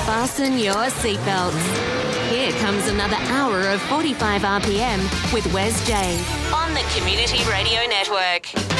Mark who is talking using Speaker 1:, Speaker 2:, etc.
Speaker 1: Fasten your seatbelts. Here comes another hour of 45 RPM with Wes J on the Community Radio Network.